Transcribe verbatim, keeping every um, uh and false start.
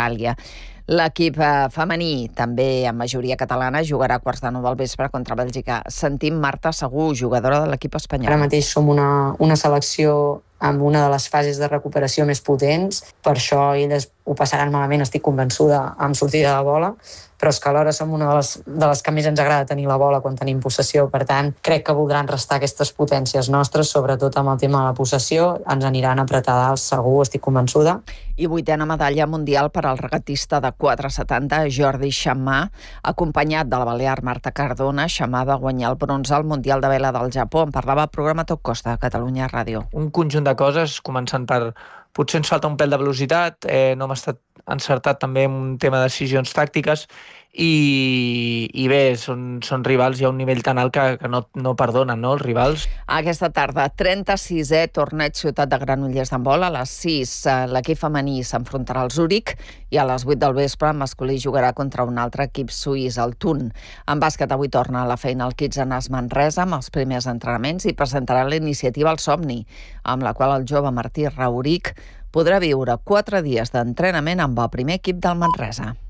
Itàlia. L'equip femení, també en majoria catalana, jugarà a quarts de nou del vespre contra Bèlgica. Sentim Marta Segur, jugadora de l'equip espanyol. Ara mateix som una, una selecció amb una de les fases de recuperació més potents, per això elles ho passaran malament, estic convençuda, amb sortida de bola, però és que alhora som una de les, de les que més ens agrada tenir la bola quan tenim possessió, per tant, crec que voldran restar aquestes potències nostres, sobretot amb el tema de la possessió, ens aniran a apretar dalt, segur, estic convençuda. I vuitena medalla mundial per al regatista de quatre setanta, Jordi Xamà, acompanyat de la balear Marta Cardona. Xamà va guanyar el bronze al Mundial de Vela del Japó. En parlava el programa Top Costa de Catalunya Ràdio. Un conjunt de coses, començant per potser ens falta un pèl de velocitat, eh, no hem estat encertat també en un tema de decisions tàctiques i, i bé, són, són rivals, hi ha un nivell tan alt que, que no, no perdonen, no, els rivals. Aquesta tarda, trenta-sisè torneig Ciutat de Granollers d'handbol. A les sis l'equip femení s'enfrontarà al Zúrich i a les vuit del vespre el masculí jugarà contra un altre equip suís, el Thun. En bàsquet avui torna a la feina el Kitsanas Manresa amb els primers entrenaments i presentarà la iniciativa El Somni, amb la qual el jove Martí Rauric podrà viure quatre dies d'entrenament amb el primer equip del Manresa.